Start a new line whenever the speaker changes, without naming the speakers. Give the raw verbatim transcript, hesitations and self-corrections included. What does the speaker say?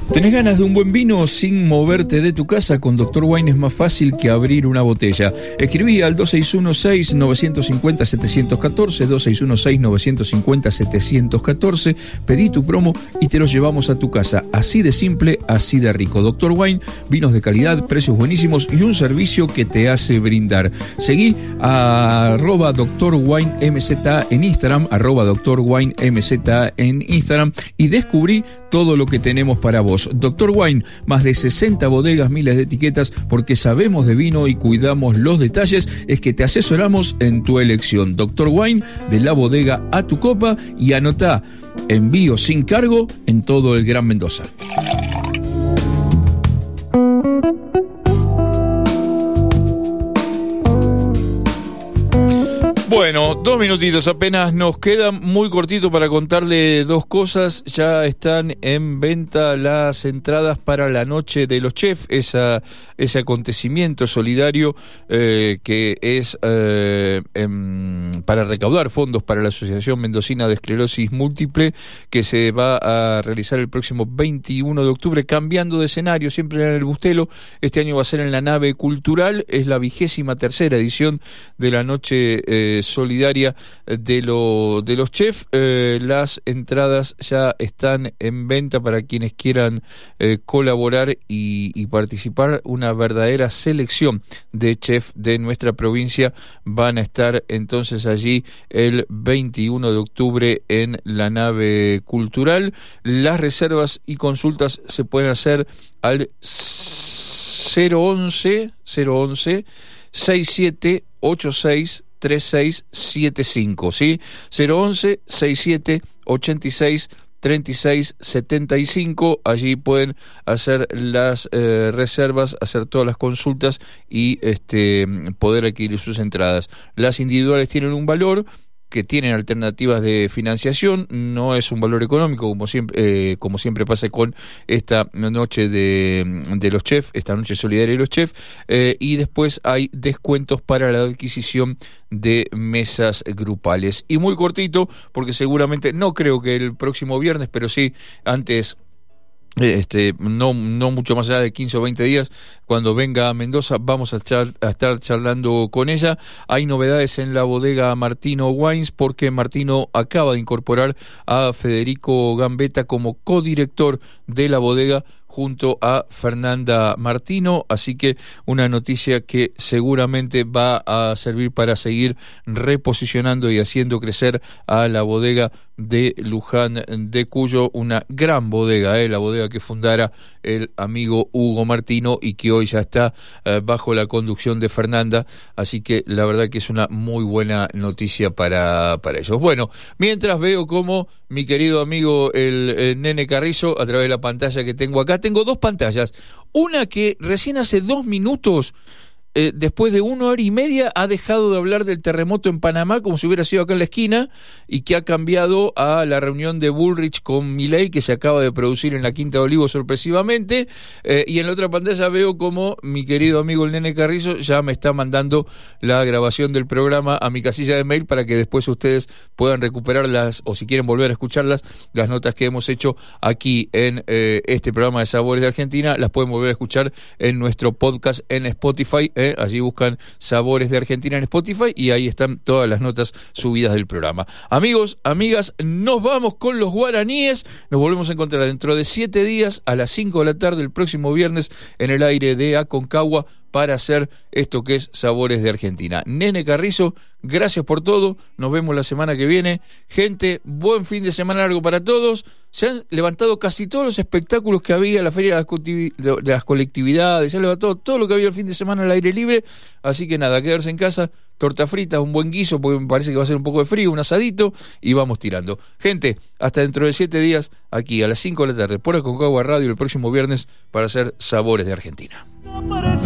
¿Tenés ganas de un buen vino sin moverte de tu casa? Con doctor Wine es más fácil que abrir una botella. Escribí al dos seis uno seis, nueve cinco cero, siete uno cuatro, dos seis uno seis, nueve cinco cero, siete uno cuatro, pedí tu promo y te los llevamos a tu casa. Así de simple, así de rico. doctor Wine, vinos de calidad, precios buenísimos y un servicio que te hace brindar. Seguí a arroba doctor Wine M Z en Instagram, arroba doctor Wine M Z en Instagram y descubrí todo lo que tenemos para vos. doctor Wine, más de sesenta bodegas, miles de etiquetas, porque sabemos de vino y cuidamos los detalles, es que te asesoramos en tu elección. doctor Wine, de la bodega a tu copa, y anotá, envío sin cargo en todo el Gran Mendoza. Bueno, dos minutitos apenas nos quedan, muy cortito para contarle dos cosas. Ya están en venta las entradas para la Noche de los Chefs, esa, ese acontecimiento solidario eh, que es eh, en, para recaudar fondos para la Asociación Mendocina de Esclerosis Múltiple, que se va a realizar el próximo veintiuno de octubre, cambiando de escenario, siempre en el Bustelo. Este año va a ser en la nave cultural, es la vigésima tercera edición de la Noche eh, solidaria de, lo, de los chefs. Eh, las entradas ya están en venta para quienes quieran eh, colaborar y, y participar. Una verdadera selección de chefs de nuestra provincia van a estar entonces allí el veintiuno de octubre en la nave cultural. Las reservas y consultas se pueden hacer al cero once sesenta y siete ochenta y seis treinta y seis setenta y cinco, ¿sí? cero once sesenta y siete ochenta y seis treinta y seis setenta y cinco. Allí pueden hacer las eh, reservas, hacer todas las consultas y este poder adquirir sus entradas. Las individuales tienen un valor, que tienen alternativas de financiación, no es un valor económico como siempre, eh, como siempre pasa con esta noche de, de los chefs, esta noche solidaria de los chefs, eh, y después hay descuentos para la adquisición de mesas grupales. Y muy cortito, porque seguramente, no creo que el próximo viernes, pero sí antes, Este, no, no mucho más allá de quince o veinte días, cuando venga a Mendoza, vamos a, char, a estar charlando con ella. Hay novedades en la bodega Martino Wines, porque Martino acaba de incorporar a Federico Gambetta como codirector de la bodega, junto a Fernanda Martino, así que una noticia que seguramente va a servir para seguir reposicionando y haciendo crecer a la bodega de Luján de Cuyo, una gran bodega, eh, la bodega que fundara el amigo Hugo Martino y que hoy ya está eh, bajo la conducción de Fernanda, así que la verdad que es una muy buena noticia para, para ellos. Bueno, mientras veo como mi querido amigo el, el Nene Carrizo, a través de la pantalla que tengo acá, tengo dos pantallas, una que recién hace dos minutos, eh, después de una hora y media, ha dejado de hablar del terremoto en Panamá como si hubiera sido acá en la esquina, y que ha cambiado a la reunión de Bullrich con Milei, que se acaba de producir en la Quinta de Olivos sorpresivamente, eh, y en la otra pantalla veo como mi querido amigo el Nene Carrizo ya me está mandando la grabación del programa a mi casilla de mail para que después ustedes puedan recuperarlas, o si quieren volver a escucharlas, las notas que hemos hecho aquí en eh, este programa de Sabores de Argentina, las pueden volver a escuchar en nuestro podcast en Spotify. Eh, allí buscan Sabores de Argentina en Spotify y ahí están todas las notas subidas del programa. Amigos, amigas, nos vamos con los guaraníes. Nos volvemos a encontrar dentro de siete días a las cinco de la tarde el próximo viernes en el aire de Aconcagua para hacer esto que es Sabores de Argentina. Nene Carrizo, gracias por todo, nos vemos la semana que viene. Gente, buen fin de semana largo para todos. Se han levantado casi todos los espectáculos que había en la Feria de las Colectividades, se ha levantado todo lo que había el fin de semana al aire libre, así que nada, quedarse en casa, torta frita, un buen guiso, porque me parece que va a ser un poco de frío, un asadito, y vamos tirando. Gente, hasta dentro de siete días, aquí a las cinco de la tarde, por Aconcagua Radio, el próximo viernes, para hacer Sabores de Argentina.